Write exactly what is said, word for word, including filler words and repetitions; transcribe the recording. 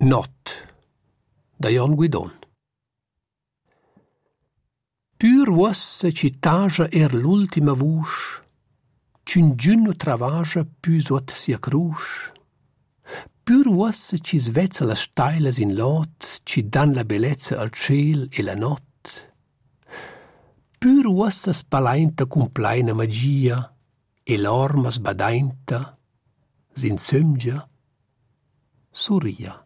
Not, da Jon Guidon. Pür uossa ci tascia er l'ultima vusch, c'un giunno travascia pü suot sia crusc. Pür uossa ci svezza las stailas in lot, ci dan la bellezza al ciel e la not. Pür uossa spalainta cun plaina magia, e l'orma sbadainta, s'insömgia, surria.